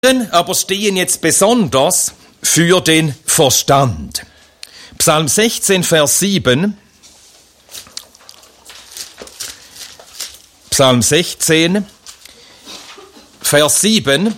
aber stehen jetzt besonders für den Verstand. Psalm 16, Vers 7. Psalm 16, Vers 7.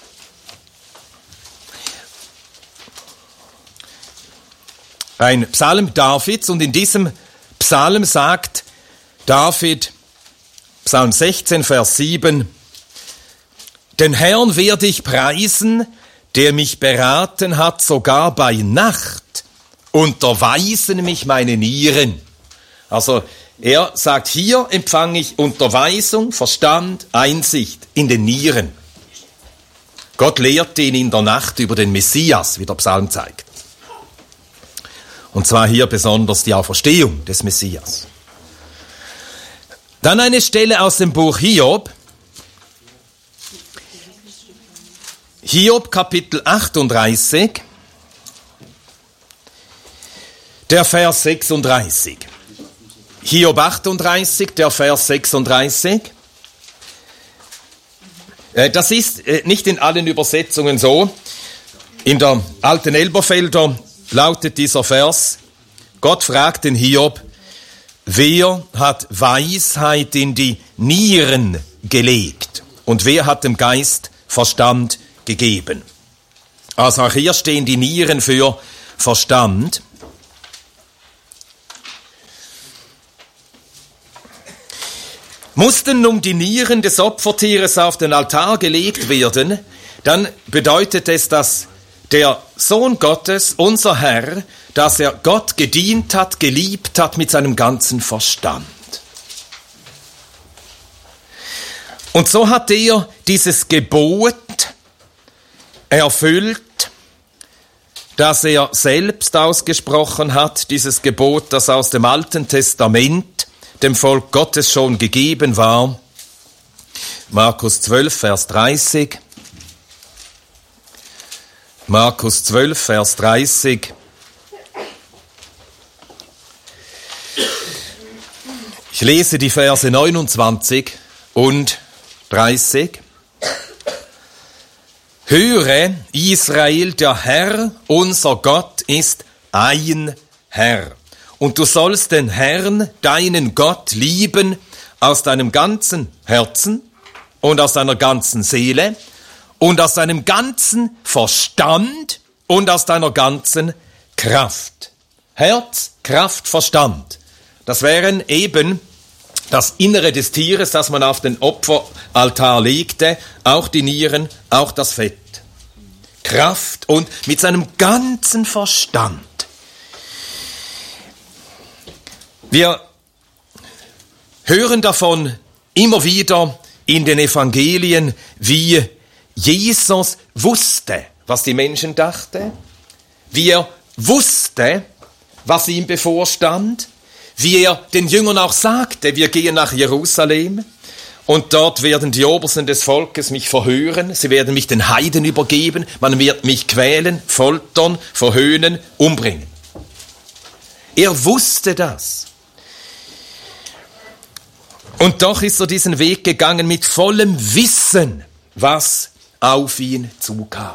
Ein Psalm Davids, und in diesem Psalm sagt David, Psalm 16, Vers 7, den Herrn werde ich preisen, der mich beraten hat, sogar bei Nacht, unterweisen mich meine Nieren. Also er sagt, hier empfange ich Unterweisung, Verstand, Einsicht in den Nieren. Gott lehrt ihn in der Nacht über den Messias, wie der Psalm zeigt. Und zwar hier besonders die Auferstehung des Messias. Dann eine Stelle aus dem Buch Hiob. Hiob Kapitel 38, der Vers 36. Hiob 38, der Vers 36. Das ist nicht in allen Übersetzungen so. In der alten Elberfelder lautet dieser Vers, Gott fragt den Hiob, wer hat Weisheit in die Nieren gelegt und wer hat dem Geist Verstand gegeben? Also auch hier stehen die Nieren für Verstand. Mussten nun die Nieren des Opfertieres auf den Altar gelegt werden, dann bedeutet es, dass der Sohn Gottes, unser Herr, dass er Gott gedient hat, geliebt hat mit seinem ganzen Verstand. Und so hat er dieses Gebot erfüllt, das er selbst ausgesprochen hat, dieses Gebot, das aus dem Alten Testament dem Volk Gottes schon gegeben war. Markus 12, Vers 30. Markus 12, Vers 30. Ich lese die Verse 29 und 30. Höre, Israel, der Herr, unser Gott, ist ein Herr. Und du sollst den Herrn, deinen Gott, lieben aus deinem ganzen Herzen und aus deiner ganzen Seele und aus deinem ganzen Verstand und aus deiner ganzen Kraft. Herz, Kraft, Verstand. Das wären eben das Innere des Tieres, das man auf den Opferaltar legte, auch die Nieren, auch das Fett. Kraft und mit seinem ganzen Verstand. Wir hören davon immer wieder in den Evangelien, wie Jesus wusste, was die Menschen dachten, wie er wusste, was ihm bevorstand, wie er den Jüngern auch sagte, wir gehen nach Jerusalem und dort werden die Obersten des Volkes mich verhören, sie werden mich den Heiden übergeben, man wird mich quälen, foltern, verhöhnen, umbringen. Er wusste das. Und doch ist er diesen Weg gegangen mit vollem Wissen, was auf ihn zukam.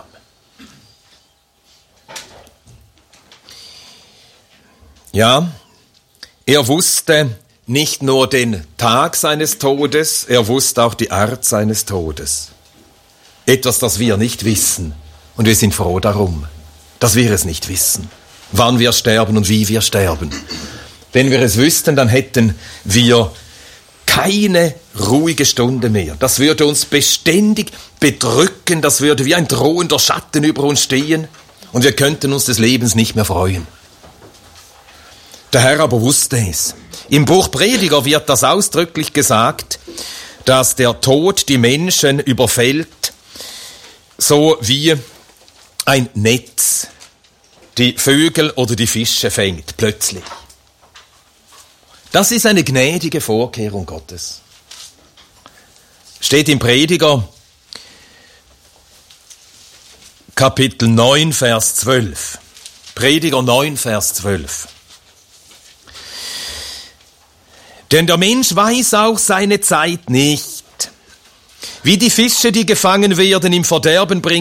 Ja, er wusste nicht nur den Tag seines Todes, er wusste auch die Art seines Todes. Etwas, das wir nicht wissen. Und wir sind froh darum, dass wir es nicht wissen, wann wir sterben und wie wir sterben. Wenn wir es wüssten, dann hätten wir keine ruhige Stunde mehr. Das würde uns beständig bedrücken, das würde wie ein drohender Schatten über uns stehen und wir könnten uns des Lebens nicht mehr freuen. Der Herr aber wusste es. Im Buch Prediger wird das ausdrücklich gesagt, dass der Tod die Menschen überfällt, so wie ein Netz die Vögel oder die Fische fängt, plötzlich. Das ist eine gnädige Vorkehrung Gottes. Steht im Prediger, Kapitel 9, Vers 12. Prediger 9, Vers 12. Denn der Mensch weiß auch seine Zeit nicht. Wie die Fische, die gefangen werden, im Verderben bringen,